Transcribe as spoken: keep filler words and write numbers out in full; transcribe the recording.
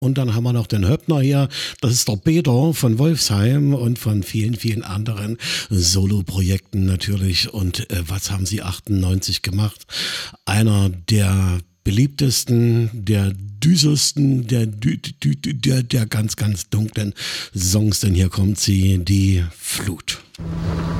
Und dann haben wir noch den Höppner hier, das ist der Peter von Wolfsheim und von vielen, vielen anderen Soloprojekten natürlich. Und äh, was haben sie achtundneunzig gemacht? Einer der beliebtesten, der düsersten, der, dü, dü, dü, der, der ganz, ganz dunklen Songs, denn hier kommt sie, die Flut.